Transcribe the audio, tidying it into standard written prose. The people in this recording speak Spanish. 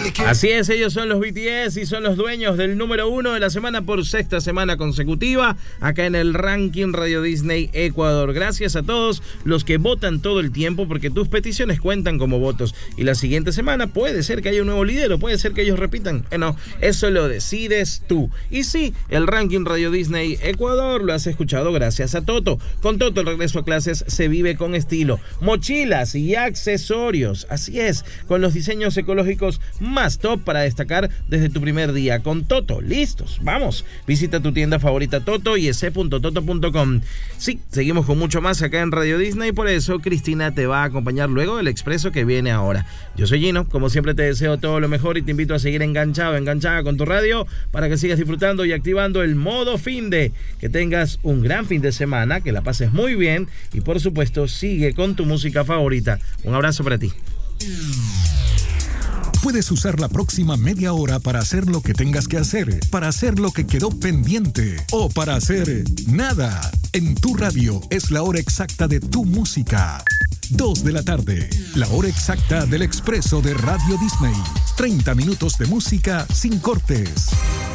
Así es, ellos son los BTS y son los dueños del número 1 de la semana por sexta semana consecutiva acá en el ranking Radio Disney Ecuador. Gracias a todos los que votan todo el tiempo, porque tus peticiones cuentan como votos. Y la siguiente semana puede ser que haya un nuevo líder o puede ser que ellos repitan. No, eso lo decides tú. Y sí, el ranking Radio Disney Ecuador lo has escuchado gracias a Toto. Con Toto el regreso a clases se vive con estilo. Mochilas y accesorios, así es, con los diseños ecológicos más top para destacar desde tu primer día. Con Toto, listos, vamos. Visita tu tienda favorita Toto y ese.toto.com. Sí, seguimos con mucho más acá en Radio Disney, por eso Cristina te va a acompañar luego del expreso que viene ahora. Yo soy Gino, como siempre te deseo todo lo mejor y te invito a seguir enganchada con tu radio para que sigas disfrutando y activando el modo finde. Que tengas un gran fin de semana, que la pases muy bien y por supuesto sigue con tu música favorita. Un abrazo para ti. Puedes usar la próxima media hora para hacer lo que tengas que hacer, para hacer lo que quedó pendiente o para hacer nada. En tu radio es la hora exacta de tu música. 2 de la tarde, la hora exacta del expreso de Radio Disney. 30 minutos de música sin cortes.